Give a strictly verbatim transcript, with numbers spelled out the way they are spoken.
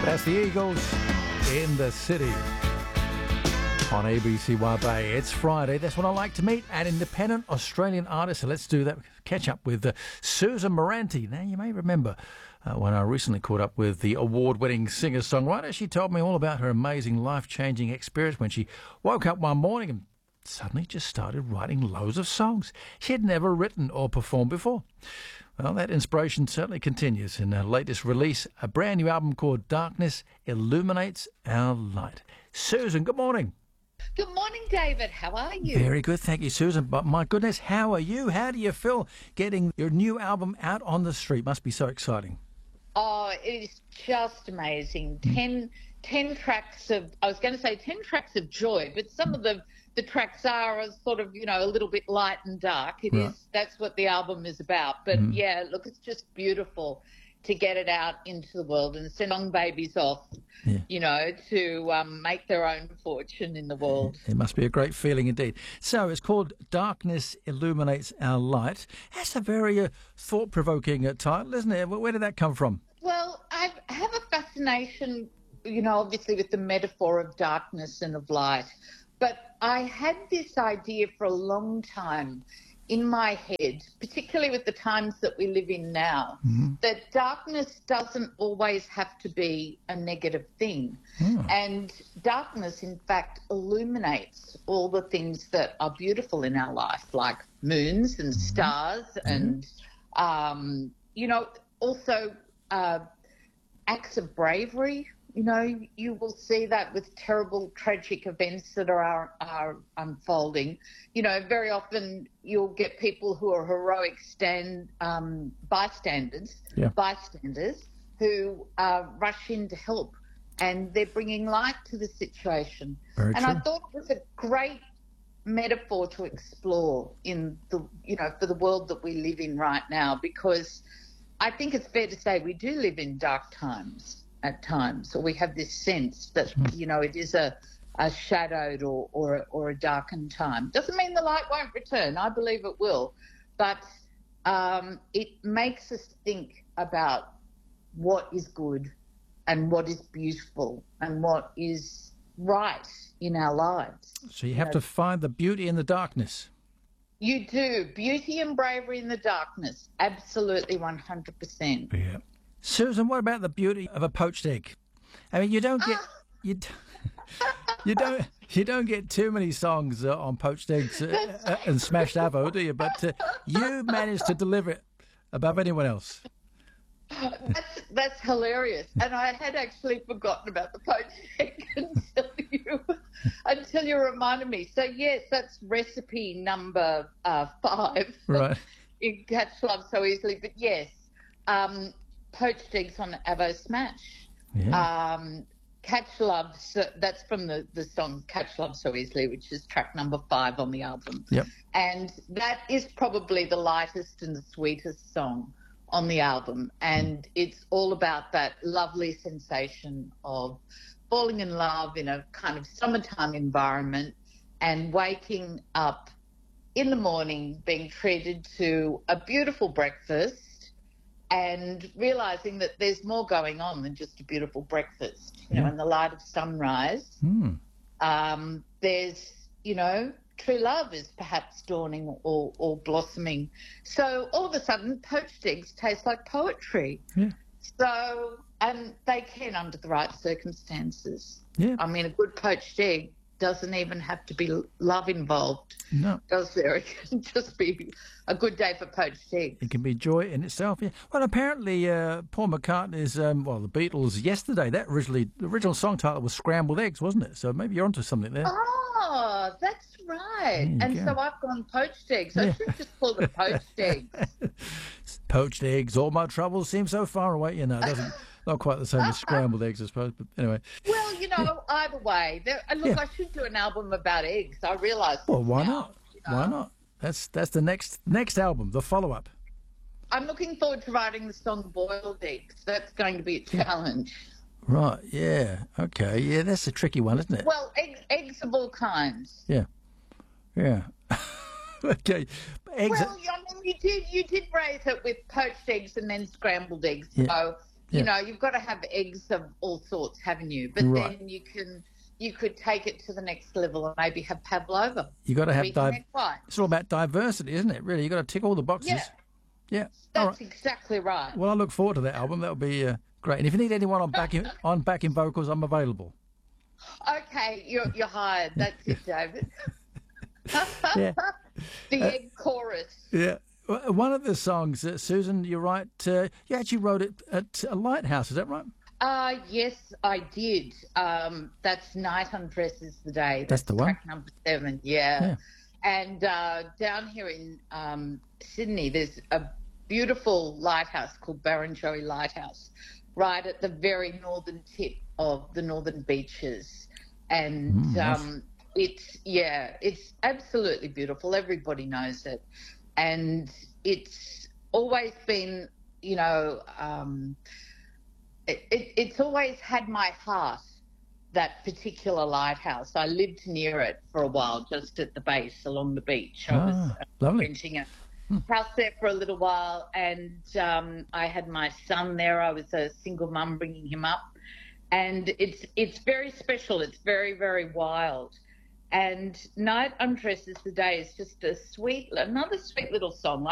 That's the Eagles in the City on A B C Y Bay. It's Friday. That's when I like to meet an independent Australian artist. So let's do that. Catch up with uh, Susan Moranti. Now, you may remember uh, when I recently caught up with the award-winning singer-songwriter. She told me all about her amazing life-changing experience when she woke up one morning and suddenly just started writing loads of songs she had never written or performed before. Well, that inspiration certainly continues in her latest release, a brand new album called Darkness Illuminates Our Light. Susan, good morning. Good morning, David. How are you? Very good, thank you, Susan. But my goodness, how are you? How do you feel getting your new album out on the street? Must be so exciting. Oh, it is just amazing. Mm. Ten, ten tracks of, I was going to say ten tracks of joy, but some of the, the tracks are sort of, you know, a little bit light and dark. It right. is, that's what the album is about. But mm. yeah, look, it's just beautiful to get it out into the world and send young babies off, yeah. you know, to um, make their own fortune in the world. It must be a great feeling indeed. So it's called Darkness Illuminates Our Light. That's a very uh, thought-provoking uh, title, isn't it? Where did that come from? Well, I have a fascination, you know, obviously with the metaphor of darkness and of light. But I had this idea for a long time in my head, particularly with the times that we live in now, mm-hmm. that darkness doesn't always have to be a negative thing. Mm. And darkness, in fact, illuminates all the things that are beautiful in our life, like moons and mm-hmm. stars mm-hmm. and, um, you know, also uh, acts of bravery. You know, you will see that with terrible, tragic events that are, are unfolding. You know, very often you'll get people who are heroic stand um, bystanders, yeah. bystanders who uh, rush in to help, and they're bringing light to the situation. Very and true. I thought it was a great metaphor to explore in the, you know, for the world that we live in right now, because I think it's fair to say we do live in dark times. At times, or we have this sense that, you know, it is a, a shadowed or, or, or a darkened time. Doesn't mean the light won't return. I believe it will. But um, it makes us think about what is good and what is beautiful and what is right in our lives. So you have you know, to find the beauty in the darkness. You do. Beauty and bravery in the darkness. Absolutely one hundred percent. Yeah. Susan, what about the beauty of a poached egg? I mean, you don't get you, you don't you don't get too many songs uh, on poached eggs uh, uh, and smashed avo, do you? But uh, you managed to deliver it above anyone else. That's that's hilarious, and I had actually forgotten about the poached egg until you until you reminded me. So yes, that's recipe number uh, five. Right. You catch love so easily, but yes. Um, Poached eggs on Avo Smash. Yeah. Um, Catch Love, so that's from the, the song Catch Love So Easily, which is track number five on the album. Yep. And that is probably the lightest and the sweetest song on the album. And it's all about that lovely sensation of falling in love in a kind of summertime environment and waking up in the morning being treated to a beautiful breakfast and realising that there's more going on than just a beautiful breakfast, you yeah. know, in the light of sunrise. Mm. Um, there's, you know, true love is perhaps dawning or, or blossoming. So all of a sudden, poached eggs taste like poetry. Yeah. So, and they can under the right circumstances. Yeah. I mean, a good poached egg doesn't even have to be love involved. No. Does there? It can just be a good day for poached eggs. It can be joy in itself, yeah. Well, apparently uh, Paul McCartney's, um, well, the Beatles yesterday, that originally, the original song title was Scrambled Eggs, wasn't it? So maybe you're onto something there. Oh, that's right. And go. so I've gone poached eggs. I Yeah. should just call them poached eggs. Poached eggs, all my troubles seem so far away. You know, it doesn't, not quite the same as scrambled eggs, I suppose. But anyway. Well, you know, yeah. either way. There, and look, Yeah. I should do an album about eggs. I realise Well, why now, not? you know. Why not? That's that's the next next album, the follow-up. I'm looking forward to writing the song Boiled Eggs. That's going to be a challenge. Right, yeah. Okay, yeah, that's a tricky one, isn't it? Well, eggs, eggs of all kinds. Yeah. Yeah. Okay. Eggs. Well, I mean, you did you did raise it with poached eggs and then scrambled eggs. Yeah. So you Yeah. know, you've got to have eggs of all sorts, haven't you? But Right. then you can you could take it to the next level and maybe have pavlova. You got to have Sweet div- egg white. It's all about diversity, isn't it? Really, you got to tick all the boxes. Yeah, Yeah. All that's right. exactly right. Well, I look forward to that album. That'll be uh, great. And if you need anyone on backing on backing vocals, I'm available. Okay, you're you're hired. That's it, David. Yeah. The egg chorus. Yeah. Well, one of the songs, uh, Susan, you're right. Uh, you actually wrote it at a lighthouse. Is that right? Uh, yes, I did. Um, that's Night Undresses the Day. That's the one. Track number seven, yeah. Yeah. And uh, down here in um, Sydney, there's a beautiful lighthouse called Barrenjoey Lighthouse, right at the very northern tip of the northern beaches. And Mm, nice. um, it's, yeah, it's absolutely beautiful. Everybody knows it. And it's always been, you know, um, it, it, it's always had my heart, that particular lighthouse. I lived near it for a while, just at the base along the beach. I was Ah, uh, lovely. renting a house there for a little while, and um, I had my son there. I was a single mum bringing him up, and it's it's very special. It's very, very wild. And Night Undresses the Day is just a sweet, another sweet little song.